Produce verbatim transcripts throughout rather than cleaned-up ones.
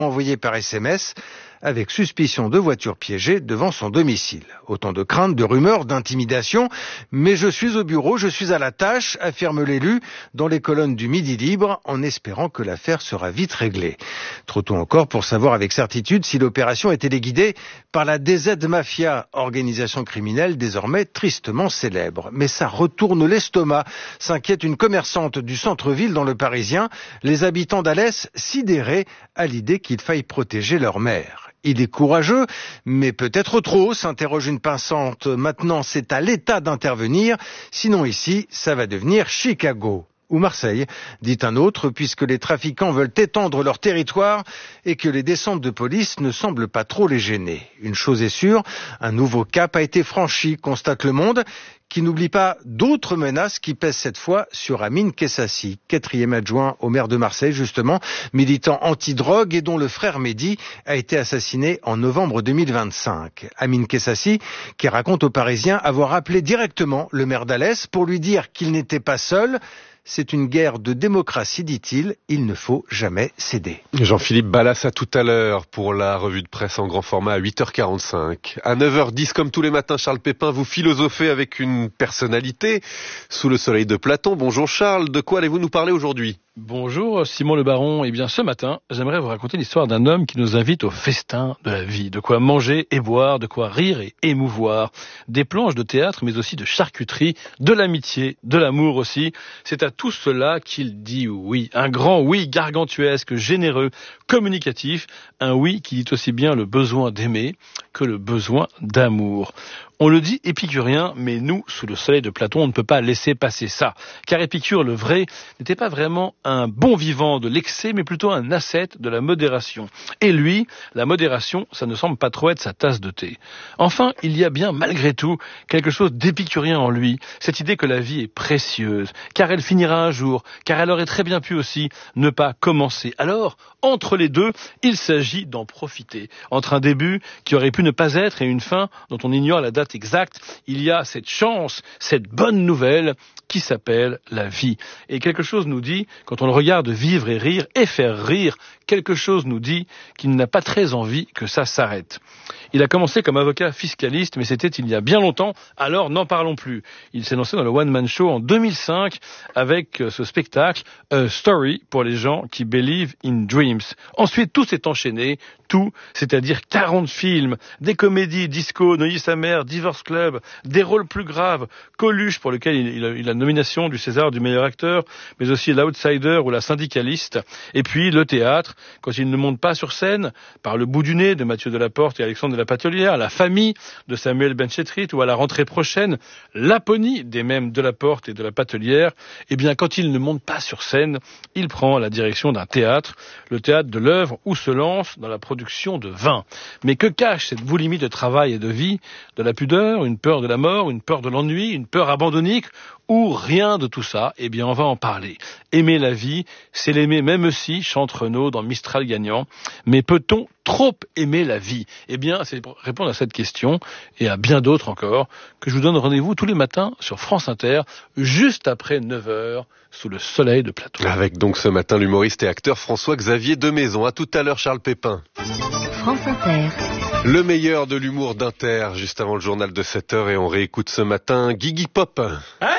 envoyé par S M S avec suspicion de voiture piégée devant son domicile. Autant de craintes, de rumeurs, d'intimidation. Mais je suis au bureau, je suis à la tâche, affirme l'élu dans les colonnes du Midi Libre, en espérant que l'affaire sera vite réglée. Trop tôt encore pour savoir avec certitude si l'opération était guidée par la D Z Mafia, organisation criminelle désormais tristement célèbre. Mais ça retourne l'estomac, s'inquiète une commerçante du centre-ville dans Le Parisien. Les habitants d'Alès sidérés à l'idée qu'il faille protéger leur mère. Il est courageux, mais peut-être trop, s'interroge une passante. Maintenant, c'est à l'État d'intervenir, sinon ici, ça va devenir Chicago. Ou Marseille, dit un autre, puisque les trafiquants veulent étendre leur territoire et que les descentes de police ne semblent pas trop les gêner. Une chose est sûre, un nouveau cap a été franchi, constate Le Monde, qui n'oublie pas d'autres menaces qui pèsent cette fois sur Amine Kessassi, quatrième adjoint au maire de Marseille, justement, militant anti-drogue et dont le frère Mehdi a été assassiné en novembre deux mille vingt-cinq. Amine Kessassi, qui raconte aux Parisiens avoir appelé directement le maire d'Alès pour lui dire qu'il n'était pas seul. C'est une guerre de démocratie, dit-il. Il ne faut jamais céder. Jean-Philippe Ballas, à tout à l'heure pour la revue de presse en grand format à huit heures quarante-cinq. À neuf heures dix, comme tous les matins, Charles Pépin, vous philosophez avec une personnalité sous le soleil de Platon. Bonjour Charles, de quoi allez-vous nous parler aujourd'hui ? Bonjour Simon Le Baron. Eh bien ce matin, j'aimerais vous raconter l'histoire d'un homme qui nous invite au festin de la vie. De quoi manger et boire, de quoi rire et émouvoir. Des planches de théâtre, mais aussi de charcuterie, de l'amitié, de l'amour aussi. C'est à tout cela qu'il dit oui. Un grand oui gargantuesque, généreux, communicatif. Un oui qui dit aussi bien le besoin d'aimer que le besoin d'amour. On le dit épicurien, mais nous, sous le soleil de Platon, on ne peut pas laisser passer ça. Car Épicure, le vrai, n'était pas vraiment un bon vivant de l'excès, mais plutôt un ascète de la modération. Et lui, la modération, ça ne semble pas trop être sa tasse de thé. Enfin, il y a bien, malgré tout, quelque chose d'épicurien en lui, cette idée que la vie est précieuse, car elle finira un jour, car elle aurait très bien pu aussi ne pas commencer. Alors, entre les deux, il s'agit d'en profiter. Entre un début qui aurait pu ne pas être et une fin dont on ignore la date exact, il y a cette chance, cette bonne nouvelle qui s'appelle la vie. Et quelque chose nous dit, quand on le regarde vivre et rire et faire rire, quelque chose nous dit qu'il n'a pas très envie que ça s'arrête. Il a commencé comme avocat fiscaliste, mais c'était il y a bien longtemps, alors n'en parlons plus. Il s'est lancé dans le one-man show en deux mille cinq avec ce spectacle, A Story, pour les gens qui believe in dreams. Ensuite, tout s'est enchaîné, tout, c'est-à-dire quarante films, des comédies, disco, Neuilly sa mère, Divorce Club, des rôles plus graves, Coluche, pour lequel il, il a eu la nomination du César du meilleur acteur, mais aussi l'Outsider ou la syndicaliste, et puis le théâtre, quand il ne monte pas sur scène, par le bout du nez de Mathieu Delaporte et Alexandre de la Patelière, La famille de Samuel Benchetrit, ou à la rentrée prochaine, Laponie des mêmes Delaporte et de la Patelière, eh bien quand il ne monte pas sur scène, il prend la direction d'un théâtre, le théâtre de l'œuvre où se lance dans la production de vin. Mais que cache cette boulimie de travail et de vie, de la pudeur, une peur de la mort, une peur de l'ennui, une peur abandonnique, ou rien de tout ça? Eh bien, on va en parler. Aimer la vie, c'est l'aimer même si, chante Renaud dans Mistral gagnant. Mais peut-on trop aimer la vie? Eh bien, c'est pour répondre à cette question, et à bien d'autres encore, que je vous donne rendez-vous tous les matins sur France Inter, juste après neuf heures, sous le soleil de Platon. Avec donc ce matin l'humoriste et acteur François-Xavier Demaison. À tout à l'heure, Charles Pépin. France Inter. Le meilleur de l'humour d'Inter, juste avant le journal de sept heures, et on réécoute ce matin Guigui Pop. Allez,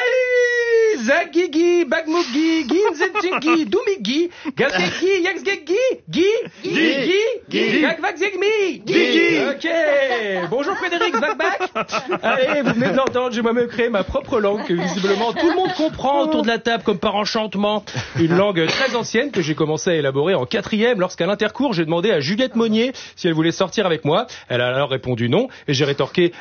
Zagigi, Bagmugi, Ginzentingi, Dumigi, Gazgegi, Yaxgegi, Gi, Gi, Gi, Gagvagzegmi, Gi. Ok. Bonjour Frédéric Vagbach. Allez, vous venez de l'entendre, j'ai moi-même créé ma propre langue que visiblement tout le monde comprend autour de la table comme par enchantement. Une langue très ancienne que j'ai commencé à élaborer en quatrième lorsqu'à l'intercours j'ai demandé à Juliette Monnier si elle voulait sortir avec moi. Elle a alors répondu non et j'ai rétorqué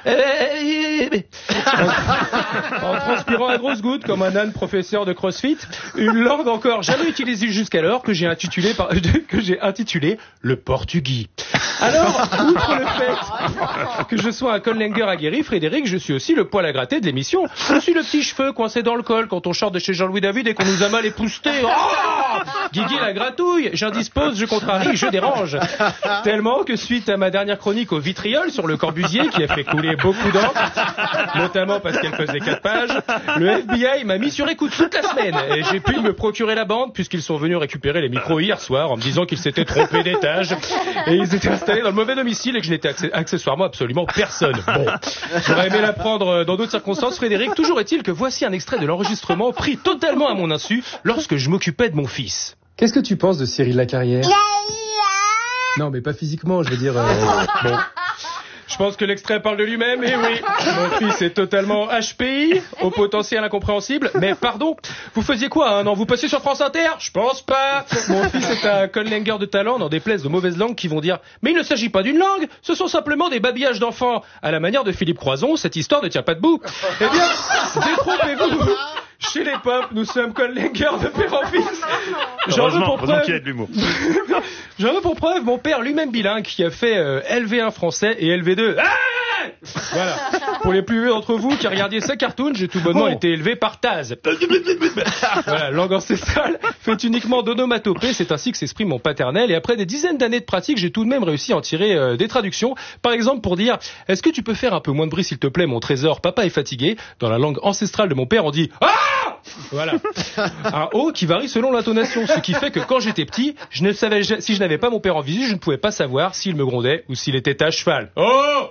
en transpirant à grosses gouttes comme un âne professeur de CrossFit, une langue encore jamais utilisée jusqu'alors que j'ai intitulé par, que j'ai intitulé le portugais. Alors, outre le fait que je sois un conlanger aguerri, Frédéric, je suis aussi le poil à gratter de l'émission. Je suis le petit cheveu coincé dans le col quand on sort de chez Jean-Louis David et qu'on nous a mal épousté. Oh Guigui la gratouille, j'indispose, je contrarie, je dérange. Tellement que suite à ma dernière chronique au vitriol sur le Corbusier, qui a fait couler beaucoup d'encre, notamment parce qu'elle faisait quatre pages, le F B I m'a mis sur écoute toute la semaine et j'ai pu me procurer la bande puisqu'ils sont venus récupérer les micros hier soir en me disant qu'ils s'étaient trompés d'étage et ils étaient installés dans le mauvais domicile et que je n'étais accé- accessoirement absolument personne. Bon, j'aurais aimé l'apprendre dans d'autres circonstances, Frédéric. Toujours est-il que voici un extrait de l'enregistrement pris totalement à mon insu lorsque je m'occupais de mon fils. Qu'est-ce que tu penses de Cyril Lacarrière? Non, mais pas physiquement, je veux dire... Euh, bon. Je pense que l'extrait parle de lui-même, et oui, mon fils est totalement H P I, au potentiel incompréhensible, mais pardon, vous faisiez quoi, hein, non, vous passiez sur France Inter? Je pense pas. Mon fils est un conlanger de talent, n'en déplaise de mauvaises langues qui vont dire « Mais il ne s'agit pas d'une langue, ce sont simplement des babillages d'enfants. » À la manière de Philippe Croison, cette histoire ne tient pas debout. Eh bien, détrompez-vous. Chez les pop, nous sommes conlangers de père en fils. J'en veux pour preuve. qu'il y a de l'humour. J'en veux pour preuve mon père lui-même bilingue qui a fait euh, L V un français et L V deux. Ah voilà. Pour les plus vieux d'entre vous qui regardiez ces cartoons, j'ai tout bonnement oh. été élevé par Taz. Voilà, langue ancestrale fait uniquement d'onomatopée, c'est ainsi que s'exprime mon paternel. Et après des dizaines d'années de pratique, j'ai tout de même réussi à en tirer euh, des traductions. Par exemple, pour dire « Est-ce que tu peux faire un peu moins de bruit s'il te plaît, mon trésor, papa est fatigué ?» Dans la langue ancestrale de mon père, on dit « Ah !» Voilà. Un O qui varie selon l'intonation, ce qui fait que quand j'étais petit, je ne savais, si je n'avais pas mon père en visu, je ne pouvais pas savoir s'il me grondait ou s'il était à cheval. Oh!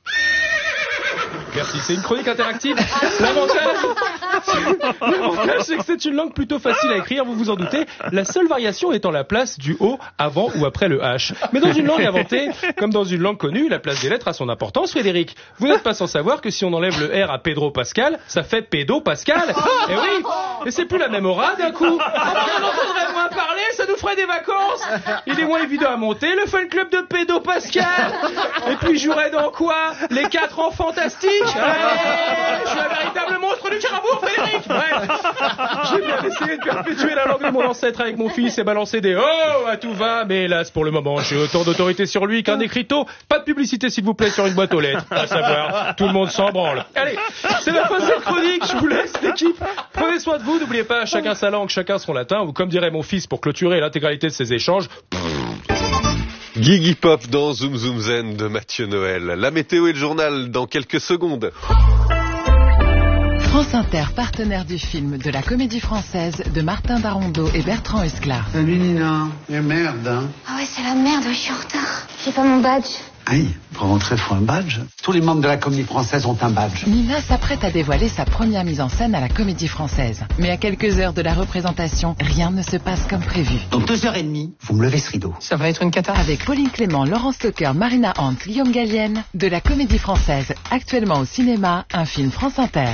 Merci, c'est une chronique interactive. L'avantage, l'avantage, c'est que c'est une langue plutôt facile à écrire, vous vous en doutez. La seule variation étant la place du O avant ou après le H. Mais dans une langue inventée, comme dans une langue connue, la place des lettres a son importance, Frédéric. Vous n'êtes pas sans savoir que si on enlève le R à Pedro Pascal, ça fait Pédo Pascal. Et oui, et c'est plus la même aura d'un coup. Ah, on en entendrait moins parler, ça nous ferait des vacances. Il est moins évident à monter, le fan club de Pédo Pascal. Et puis je jouerais dans quoi? Les quatre ans fantastiques. Allez, je suis un véritable monstre du Carabour, Frédéric. Ouais. J'ai bien essayé de perpétuer la langue de mon ancêtre avec mon fils et balancer des oh à tout va, mais hélas pour le moment j'ai autant d'autorité sur lui qu'un écriteau. Pas de publicité s'il vous plaît sur une boîte aux lettres, à savoir tout le monde s'en branle. Allez, c'est la fin de cette chronique, je vous laisse l'équipe. Prenez soin de vous, n'oubliez pas, chacun sa langue, chacun son latin, ou comme dirait mon fils pour clôturer l'intégralité de ces échanges. Guigui Pop dans Zoom Zoom Zen de Mathieu Noël. La météo et le journal dans quelques secondes. France Inter, partenaire du film de la Comédie Française de Martin Darondeau et Bertrand Huskla. Salut Nina, et merde hein. Ah ouais, c'est la merde, je suis en retard. J'ai pas mon badge. Aïe, pour rentrer, faut un badge. Tous les membres de la Comédie Française ont un badge. Nina s'apprête à dévoiler sa première mise en scène à la Comédie Française. Mais à quelques heures de la représentation, rien ne se passe comme prévu. Dans deux heures et demie, vous me levez ce rideau. Ça va être une cata. Avec Pauline Clément, Laurence Stocker, Marina Hunt, Guillaume Gallienne, de la Comédie Française, actuellement au cinéma, un film France Inter.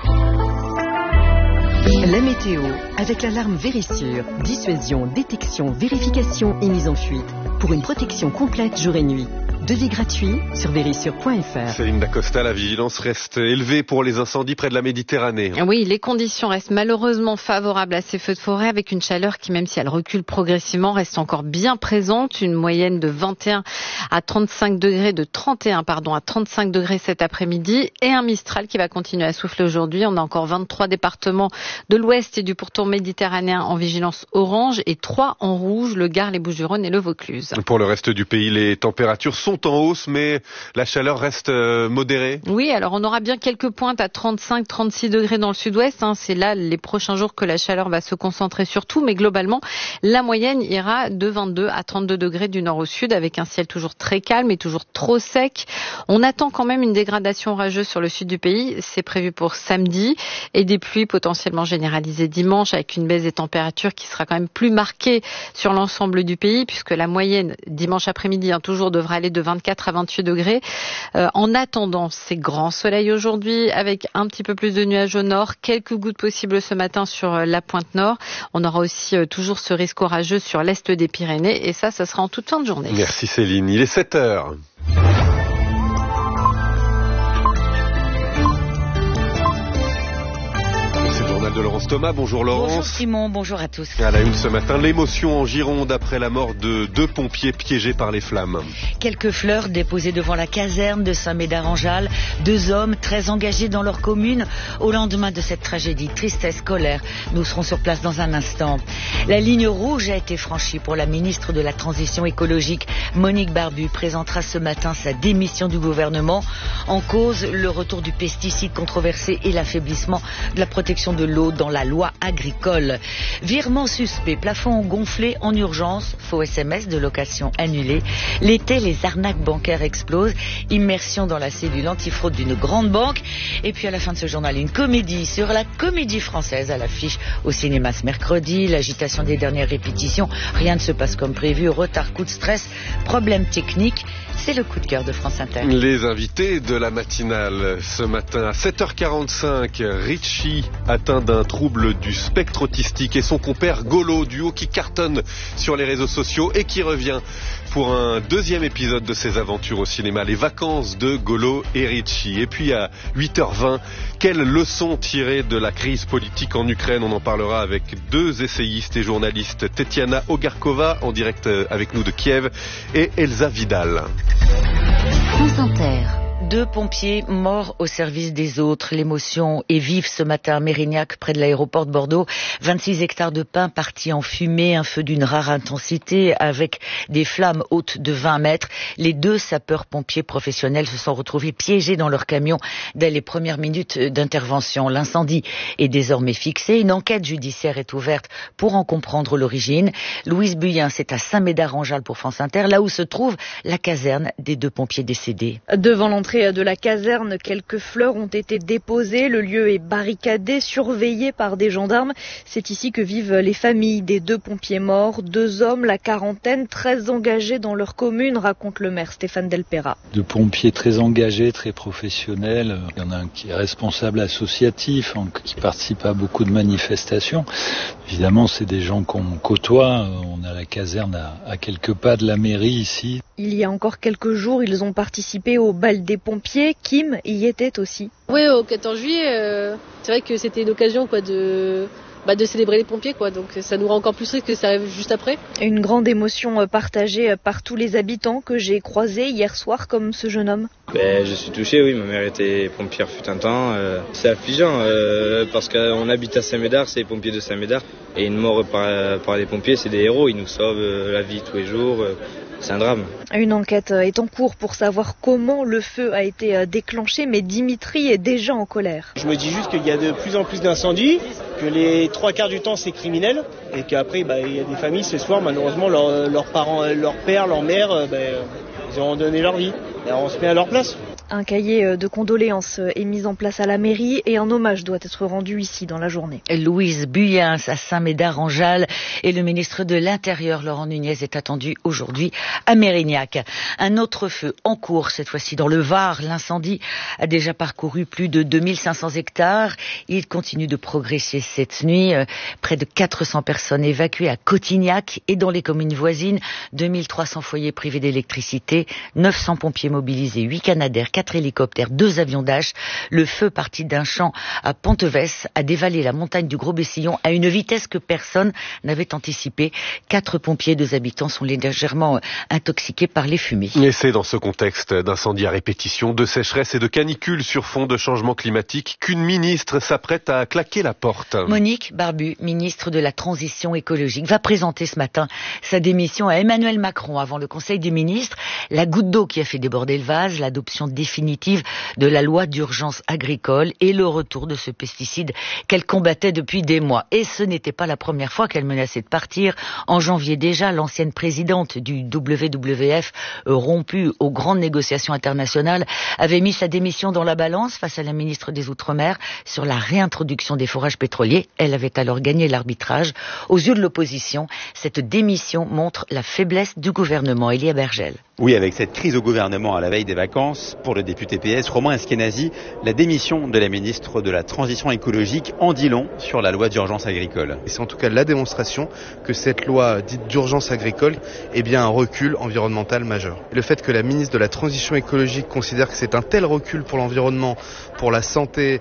La météo, avec l'alarme Vérissure. Dissuasion, détection, vérification et mise en fuite. Pour une protection complète jour et nuit. Devis gratuit sur vérissure point f r. Céline Dacosta, la vigilance reste élevée pour les incendies près de la Méditerranée. Oui, les conditions restent malheureusement favorables à ces feux de forêt avec une chaleur qui, même si elle recule progressivement, reste encore bien présente. Une moyenne de vingt et un à trente-cinq degrés, de trente et un pardon, à trente-cinq degrés cet après-midi et un Mistral qui va continuer à souffler aujourd'hui. On a encore vingt-trois départements de l'ouest et du pourtour méditerranéen en vigilance orange et trois en rouge, le Gard, les Bouches-du-Rhône et le Vaucluse. Pour le reste du pays, les températures sont en hausse, mais la chaleur reste euh, modérée. Oui, alors on aura bien quelques pointes à trente-cinq, trente-six degrés dans le sud-ouest. Hein. C'est là les prochains jours que la chaleur va se concentrer surtout, mais globalement, la moyenne ira de vingt-deux à trente-deux degrés du nord au sud, avec un ciel toujours très calme et toujours trop sec. On attend quand même une dégradation orageuse sur le sud du pays. C'est prévu pour samedi et des pluies potentiellement généralisées dimanche, avec une baisse des températures qui sera quand même plus marquée sur l'ensemble du pays, puisque la moyenne dimanche après-midi hein, toujours devra aller de vingt-quatre à vingt-huit degrés. Euh, en attendant, c'est grand soleil aujourd'hui avec un petit peu plus de nuages au nord, quelques gouttes possibles ce matin sur la pointe nord. On aura aussi euh, toujours ce risque orageux sur l'est des Pyrénées et ça, ça sera en toute fin de journée. Merci Céline. Il est sept heures. de Laurence Thomas. Bonjour Laurence. Bonjour Simon, bonjour à tous. À la une ce matin, l'émotion en Gironde après la mort de deux pompiers piégés par les flammes. Quelques fleurs déposées devant la caserne de Saint-Médard-en-Jalles. Deux hommes très engagés dans leur commune au lendemain de cette tragédie. Tristesse, colère. Nous serons sur place dans un instant. La ligne rouge a été franchie pour la ministre de la Transition écologique. Monique Barbu présentera ce matin sa démission du gouvernement. En cause, le retour du pesticide controversé et l'affaiblissement de la protection de l'eau dans la loi agricole. Virement suspect, plafond gonflé en urgence, faux S M S de location annulé. L'été, les arnaques bancaires explosent. Immersion dans la cellule antifraude d'une grande banque. Et puis à la fin de ce journal, une comédie sur la Comédie Française à l'affiche au cinéma ce mercredi. L'agitation des dernières répétitions. Rien ne se passe comme prévu. Retard, coup de stress, problème technique. C'est le coup de cœur de France Inter. Les invités de la matinale ce matin à sept heures quarante-cinq, Richie atteint d'un trouble du spectre autistique et son compère Golo, duo qui cartonne sur les réseaux sociaux et qui revient pour un deuxième épisode de ses aventures au cinéma, les vacances de Golo et Richie. Et puis à huit heures vingt, quelles leçons tirer de la crise politique en Ukraine? On en parlera avec deux essayistes et journalistes, Tetiana Ogarkova en direct avec nous de Kiev et Elsa Vidal. France Inter. Deux pompiers morts au service des autres. L'émotion est vive ce matin à Mérignac, près de l'aéroport de Bordeaux. vingt-six hectares de pins partis en fumée, un feu d'une rare intensité avec des flammes hautes de vingt mètres. Les deux sapeurs-pompiers professionnels se sont retrouvés piégés dans leur camion dès les premières minutes d'intervention. L'incendie est désormais fixé. Une enquête judiciaire est ouverte pour en comprendre l'origine. Louise Buyen, c'est à Saint-Médard-en-Jalles pour France Inter, là où se trouve la caserne des deux pompiers décédés. Devant l'entrée de la caserne, quelques fleurs ont été déposées. Le lieu est barricadé, surveillé par des gendarmes. C'est ici que vivent les familles des deux pompiers morts. Deux hommes, la quarantaine, très engagés dans leur commune, raconte le maire Stéphane Delpera. Deux pompiers très engagés, très professionnels. Il y en a un qui est responsable associatif, qui participe à beaucoup de manifestations. Évidemment, c'est des gens qu'on côtoie. On a la caserne à, à quelques pas de la mairie ici. Il y a encore quelques jours, ils ont participé au bal des pompiers. Kim y était aussi. Oui, au quatorze juillet, euh, c'est vrai que c'était une occasion quoi, de, bah, de célébrer les pompiers. Quoi, donc ça nous rend encore plus triste que ça arrive juste après. Une grande émotion partagée par tous les habitants que j'ai croisés hier soir, comme ce jeune homme. Ben, je suis touché, oui, ma mère était pompière fut un temps. Euh, c'est affligeant euh, parce qu'on habite à Saint-Médard, c'est les pompiers de Saint-Médard. Et une mort par, par les pompiers, c'est des héros, ils nous sauvent euh, la vie tous les jours. Euh, C'est un drame. Une enquête est en cours pour savoir comment le feu a été déclenché, mais Dimitri est déjà en colère. Je me dis juste qu'il y a de plus en plus d'incendies, que les trois quarts du temps c'est criminel, et qu'après bah, il y a des familles ce soir, malheureusement leurs leur parents, leur père, leur mère, bah, ils ont donné leur vie. Et on se met à leur place. Un cahier de condoléances est mis en place à la mairie et un hommage doit être rendu ici dans la journée. Louise Buyen à Saint-Médard-en-Jalles et le ministre de l'Intérieur Laurent Nunez est attendu aujourd'hui à Mérignac. Un autre feu en cours, cette fois-ci dans le Var. L'incendie a déjà parcouru plus de deux mille cinq cents hectares. Il continue de progresser cette nuit. Près de quatre cents personnes évacuées à Cotignac et dans les communes voisines. deux mille trois cents foyers privés d'électricité, neuf cents pompiers mobilisés, huit Canadair, quatre hélicoptères, deux avions Dash. Le feu parti d'un champ à Pontevès a dévalé la montagne du Gros-Bessillon à une vitesse que personne n'avait anticipée. Quatre pompiers et deux habitants sont légèrement intoxiqués par les fumées. Et c'est dans ce contexte d'incendie à répétition, de sécheresse et de canicule sur fond de changement climatique qu'une ministre s'apprête à claquer la porte. Monique Barbu, ministre de la Transition écologique, va présenter ce matin sa démission à Emmanuel Macron avant le Conseil des ministres. La goutte d'eau qui a fait déborder le vase, l'adoption définitive de la loi d'urgence agricole et le retour de ce pesticide qu'elle combattait depuis des mois. Et ce n'était pas la première fois qu'elle menaçait de partir. En janvier déjà, l'ancienne présidente du W W F, rompue aux grandes négociations internationales, avait mis sa démission dans la balance face à la ministre des Outre-mer sur la réintroduction des forages pétroliers. Elle avait alors gagné l'arbitrage. Aux yeux de l'opposition, cette démission montre la faiblesse du gouvernement. Elia Bergel. Oui, avec cette crise au gouvernement à la veille des vacances, pour le député P S Romain Eskenazi, la démission de la ministre de la Transition écologique en dit long sur la loi d'urgence agricole. Et c'est en tout cas la démonstration que cette loi dite d'urgence agricole est bien un recul environnemental majeur. Et le fait que la ministre de la Transition écologique considère que c'est un tel recul pour l'environnement, pour la santé,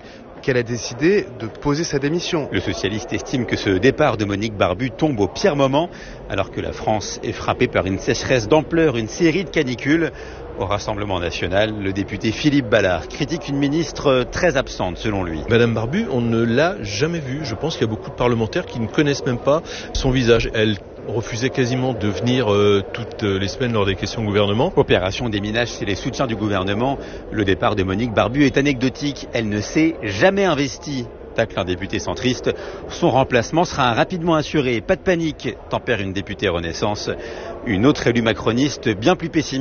qu'elle a décidé de poser sa démission. Le socialiste estime que ce départ de Monique Barbu tombe au pire moment, alors que la France est frappée par une sécheresse d'ampleur, une série de canicules. Au Rassemblement national, le député Philippe Ballard critique une ministre très absente selon lui. Madame Barbu, on ne l'a jamais vue. Je pense qu'il y a beaucoup de parlementaires qui ne connaissent même pas son visage. Elle refusait quasiment de venir euh, toutes les semaines lors des questions au gouvernement. Opération déminage, c'est les soutiens du gouvernement. Le départ de Monique Barbu est anecdotique. Elle ne s'est jamais investie. Tacle un député centriste. Son remplacement sera rapidement assuré. Pas de panique, tempère une députée Renaissance. Une autre élue macroniste bien plus pessimiste.